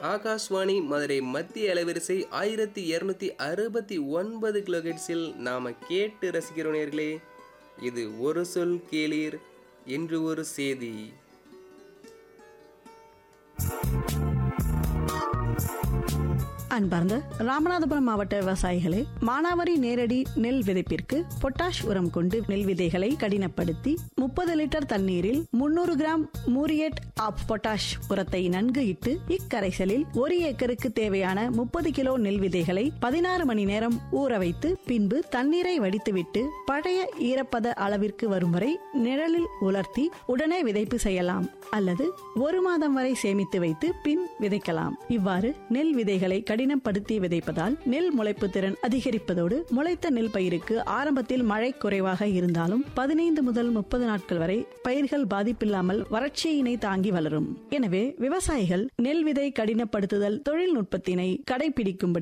ஆகாஷ்வாணி மதுரை மத்திய அலைவரிசை 1269 கிலோஹெர்ட்ஸில் நாம கேட்டு ரசிக்கிறோம் நேயர்களே. இது ஒரு சொல் கேளீர் என்று ஒரு செய்தி. அன்பார்ந்த ராமநாதபுரம் மாவட்ட விவசாயிகளே, மானாவாரி நேரடி நெல் விதைப்பிற்கு பொட்டாஷ் உரம் கொண்டு நெல் விதைகளை கடினப்படுத்தி 30 லிட்டர் தண்ணீரில் 300 கிராம் மூரியேட் ஆஃப் பொட்டாஷ் உரத்தை நன்கு இட்டு இக்கரைசலில் 1 ஏக்கருக்கு தேவையான 30 கிலோ நெல் விதைகளை 16 மணி நேரம் ஊற வைத்து பின்பு தண்ணீரை வடித்துவிட்டு பழைய ஈரப்பத அளவிற்கு வரும் வரை நிழலில் உலர்த்தி உடனே விதைப்பு செய்யலாம் அல்லது 1 மாதம் வரை சேமித்து வைத்து பின் விதைக்கலாம். இவ்வாறு நெல் விதைகளை கடினப்படுத்தி விதைப்பதால் நெல் முளைப்பு திறன் அதிகரிப்பதோடு முளைத்த நெல் பயிருக்கு ஆரம்பத்தில் மழை குறைவாக இருந்தாலும் 15 முதல் 30 நாட்கள் வரை பயிர்கள் பாதிப்பில்லாமல் வறட்சியினை தாங்கி வளரும். எனவே விவசாயிகள் நெல் விதை கடினப்படுத்துதல் தொழில்நுட்பத்தினை கடைபிடிக்கும்படி